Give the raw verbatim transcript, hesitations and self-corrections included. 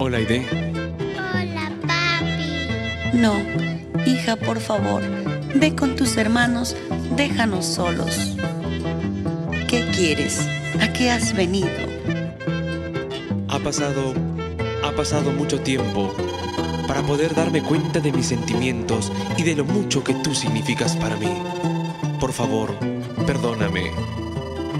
Hola, Aide. Hola, papi. No, hija, por favor, ve con tus hermanos, déjanos solos. ¿Qué quieres? ¿A qué has venido? Ha pasado... ha pasado mucho tiempo para poder darme cuenta de mis sentimientos y de lo mucho que tú significas para mí. Por favor, perdóname.